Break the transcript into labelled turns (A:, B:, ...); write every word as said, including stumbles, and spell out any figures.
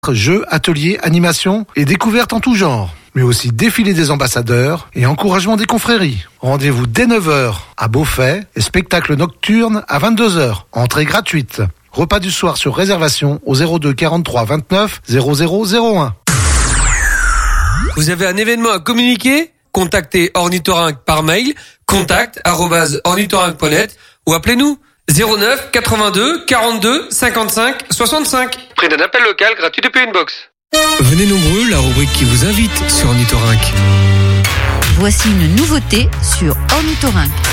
A: Jeux, ateliers, animations et découvertes en tout genre. Mais aussi défilé des ambassadeurs et encouragement des confréries. Rendez-vous dès neuf heures à Beaufait et spectacle nocturne à vingt-deux heures. Entrée gratuite. Repas du soir sur réservation au zéro deux quarante-trois vingt-neuf zéro zéro zéro un.
B: Vous avez un événement à communiquer? Contactez Ornithorynque par mail, contact arobase ornithorynque point net ou appelez-nous zéro neuf quatre-vingt-deux quarante-deux cinquante-cinq soixante-cinq. Prix d'un appel local gratuit depuis une box. Venez nombreux, la rubrique qui vous invite sur Ornithorynque.
C: Voici une nouveauté sur Ornithorynque.